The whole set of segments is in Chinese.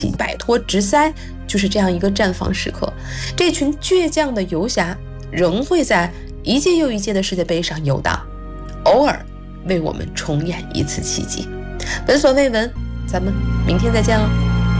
摆脱直塞，就是这样一个绽放时刻。这群倔强的游侠仍会在一届又一届的世界杯上游荡，偶尔为我们重演一次奇迹。闻所未闻，咱们明天再见哦。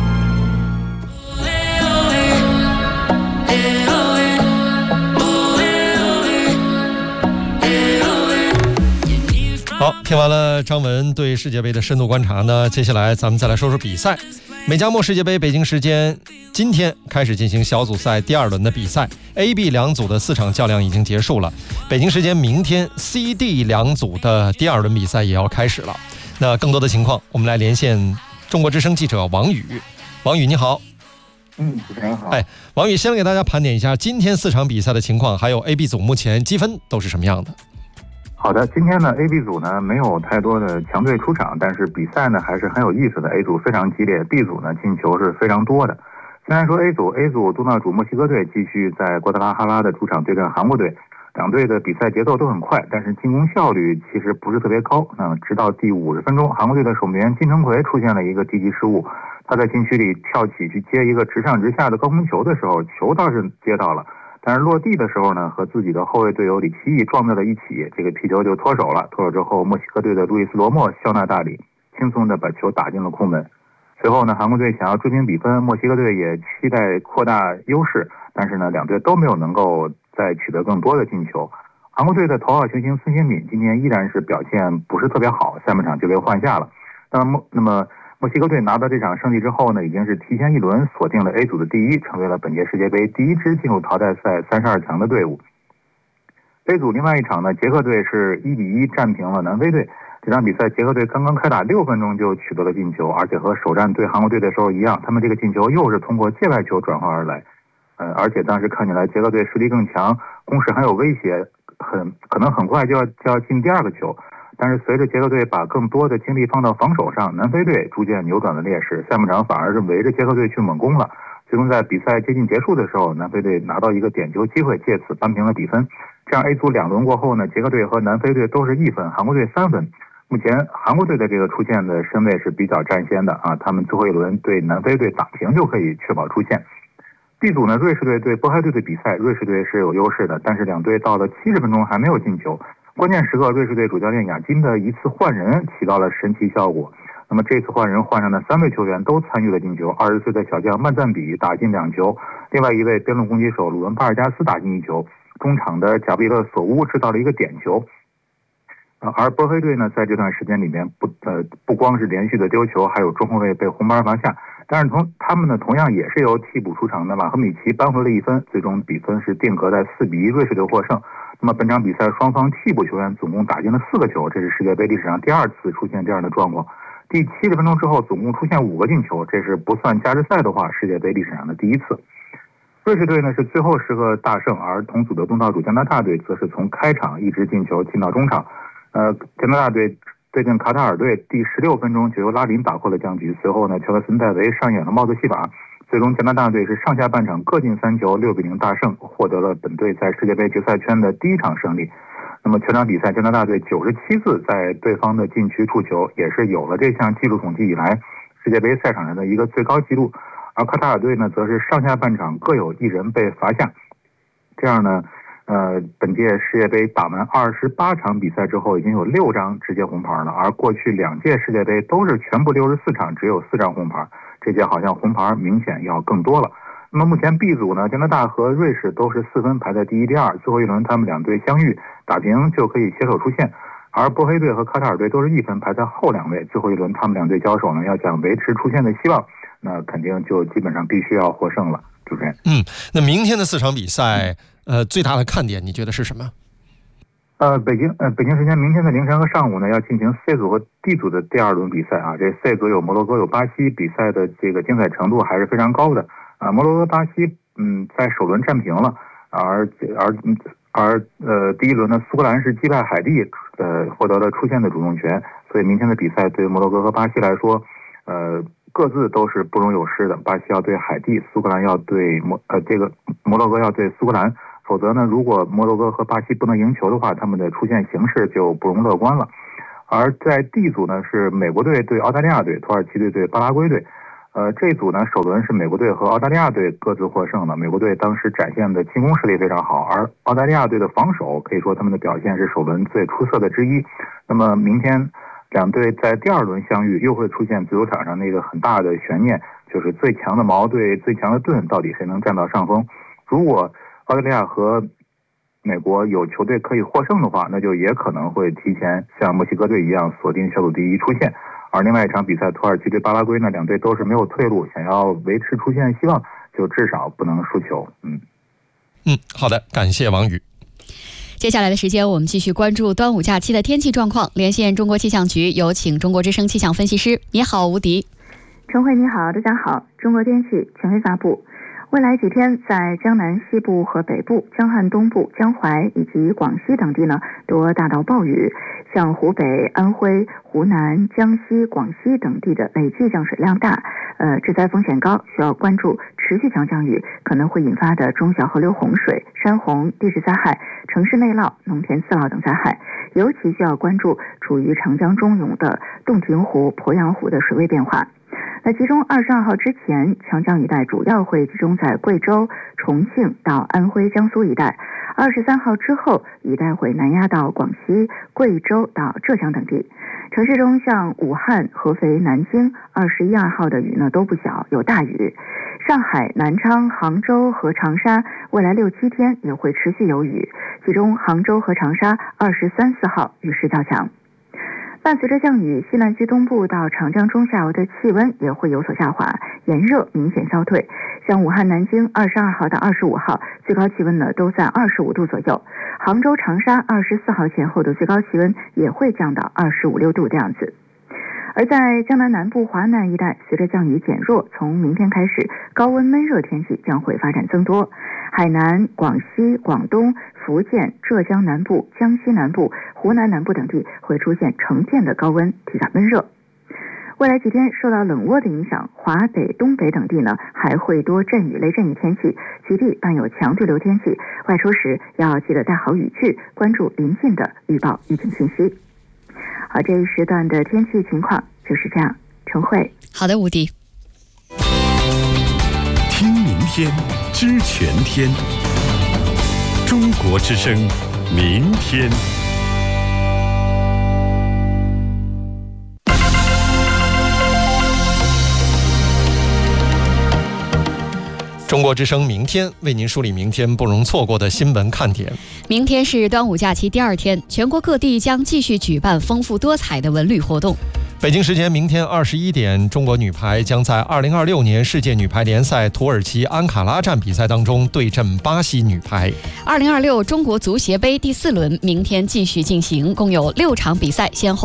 好，听完了张文对世界杯的深度观察呢，接下来咱们再来说说比赛。美加墨世界杯北京时间今天开始进行小组赛第2轮的比赛 ，A、B 两组的4场较量已经结束了。北京时间明天 C、D 两组的第2轮比赛也要开始了。那更多的情况，我们来连线中国之声记者王宇。王宇你好。 主持人好。 王宇先给大家盘点一下今天4场比赛的情况，还有 A、B 组目前积分都是什么样的。 好的，今天呢 A、B 组呢没有太多的强队出场，但是比赛呢还是很有意思的。A 组非常激烈 ，B 组呢进球是非常多的。先来说 A 组东道主墨西哥队继续在瓜达拉哈拉的主场对阵韩国队，两队的比赛节奏都很快，但是进攻效率其实不是特别高。直到第50分钟，韩国队的守门员金城奎出现了一个低级失误，他在禁区里跳起去接一个直上直下的高空球的时候，球倒是接到了。但是落地的时候呢，和自己的后卫队友李奇义撞在了一起，这个皮球就脱手了。脱手之后，墨西哥队的路易斯罗莫笑纳大礼，轻松的把球打进了空门。随后呢，韩国队想要追平比分，墨西哥队也期待扩大优势，但是呢，两队都没有能够再取得更多的进球。韩国队的头号球星孙兴敏今天依然是表现不是特别好，下半场就被换下了。那么墨西哥队拿到这场胜利之后呢，已经是提前1轮锁定了 A 组的第1，成为了本届世界杯第1支进入淘汰赛32强的队伍。A 组另外一场呢，捷克队是1-1战平了南非队。这场比赛捷克队刚刚开打6分钟就取得了进球，而且和首战对韩国队的时候一样，他们这个进球又是通过界外球转换而来。而且当时看起来捷克队实力更强，攻势很有威胁，可能很快就要进第2个球。但是随着捷克队把更多的精力放到防守上，南非队逐渐扭转了劣势，下半场反而是围着捷克队去猛攻了。最终在比赛接近结束的时候，南非队拿到一个点球机会，借此扳平了比分。这样 A 组2轮过后呢，捷克队和南非队都是1分，韩国队3分。目前韩国队的这个出线的身位是比较占先的啊，他们最后1轮对南非队打平就可以确保出线。B 组呢，瑞士队对波黑队的比赛，瑞士队是有优势的，但是两队到了70分钟还没有进球。关键时刻，瑞士队主教练亚金的一次换人起到了神奇效果。那么这次换人换上的3位球员都参与了进球，20岁的小将曼赞比打进2球，另外一位边路攻击手鲁文巴尔加斯打进1球，中场的贾比勒索乌制造了一个点球。而波黑队呢，在这段时间里面不光是连续的丢球，还有中后卫被红牌罚下。但是他们呢，同样也是由替补出场的马赫米奇扳回了1分，最终比分是定格在4-1，瑞士队获胜。那么本场比赛双方替补球员总共打进了4个球，这是世界杯历史上第2次出现这样的状况。第70分钟之后，总共出现5个进球，这是不算加时赛的话，世界杯历史上的第1次。瑞士队呢是最后时刻大胜，而同组的东道主加拿大队则是从开场一直进球进到中场。加拿大队对阵卡塔尔队第16分钟就由拉林打破了僵局，随后呢乔克森戴维上演了帽子戏法，最终加拿大队是上下半场各进3球，6-0大胜，获得了本队在世界杯决赛圈的第1场胜利。那么全场比赛加拿大队97次在对方的禁区触球，也是有了这项纪录统计以来世界杯赛场上的一个最高纪录。而卡塔尔队呢则是上下半场各有1人被罚下。这样呢本届世界杯打完28场比赛之后，已经有6张直接红牌了，而过去2届世界杯都是全部64场只有4张红牌，这届好像红牌明显要更多了。那么目前 B 组呢，加拿大和瑞士都是4分排在第1、第2，最后1轮他们2队相遇打平就可以携手出线。而波黑队和卡塔尔队都是1分排在后2位，最后1轮他们2队交手呢，要想维持出线的希望，那肯定就基本上必须要获胜了。主持人， 那明天的4场比赛，最大的看点你觉得是什么？ 北京时间明天的凌晨和上午呢，要进行 C 组和 D 组的第2轮比赛啊。这 C 组有摩洛哥有巴西，比赛的这个精彩程度还是非常高的啊。摩洛哥巴西在首轮战平了，而第1轮呢，苏格兰是击败海地，获得了出线的主动权，所以明天的比赛对摩洛哥和巴西来说，各自都是不容有失的。巴西要对海地，苏格兰要对摩洛哥要对苏格兰。否则呢，如果摩洛哥和巴西不能赢球的话，他们的出线形势就不容乐观了。而在 D 组呢，是美国队对澳大利亚队，土耳其队对巴拉圭队。 这一组呢，首轮是美国队和澳大利亚队各自获胜的。美国队当时展现的进攻实力非常好，而澳大利亚队的防守可以说他们的表现是首轮最出色的之一。那么明天两队在第二轮相遇，又会出现足球场上那个很大的悬念，就是最强的矛对最强的盾，到底谁能占到上风？如果澳大利亚和美国有球队可以获胜的话，那就也可能会提前像墨西哥队一样锁定小组第一出线。而另外一场比赛，土耳其对巴拉圭呢，两队都是没有退路，想要维持出线希望，就至少不能输球。 好的，感谢王宇。 接下来的时间，我们继续关注端午假期的天气状况。连线中国气象局，有请中国之声气象分析师。你好，吴迪。 陈慧，你好，大家好。中国天气权威发布。未来几天，在江南西部和北部、江汉东部、江淮以及广西等地呢，多大到暴雨。像湖北、安徽、湖南、江西、广西等地的累计降水量大，致灾风险高，需要关注持续强降雨可能会引发的中小河流洪水、山洪、地质灾害、城市内涝、农田饲涝等灾害，尤其需要关注处于长江中涌的洞庭湖、鄱阳湖的水位变化。那其中22号之前，强降雨带主要会集中在贵州、重庆到安徽、江苏一带。23号之后，雨带会南压到广西、贵州到浙江等地。城市中像武汉、合肥、南京21、2号的雨呢都不小，有大雨。上海、南昌、杭州和长沙未来6、7天也会持续有雨，其中杭州和长沙23、4号雨势较强。伴随着降雨，西南区东部到长江中下游的气温也会有所下滑，炎热明显消退。像武汉、南京22号到25号最高气温呢都在25度左右，杭州、长沙24号前后的最高气温也会降到25、6度这样子。而在江南南部、华南一带，随着降雨减弱，从明天开始，高温闷热天气将会发展增多。海南、广西、广东、福建、浙江南部、江西南部、湖南南部等地会出现成片的高温，体感闷热。未来几天受到冷涡的影响，华北、东北等地呢还会多阵雨、雷阵雨天气，局地伴有强对流天气。外出时要记得带好雨具，关注临近的预报预警信息。好，这一时段的天气情况就是这样。陈慧， 好的，吴迪。 听明天，知全天。中国之声，明天。 中国之声明天为您梳理明天不容错过的新闻看点。 明天是端午假期第2天，全国各地将继续举办丰富多彩的文旅活动。 北京时间明天21点，中国女排将在2026年世界女排联赛土耳其安卡拉站比赛当中对阵巴西女排。 2026中国足协杯第4轮明天继续进行，共有6场比赛，先后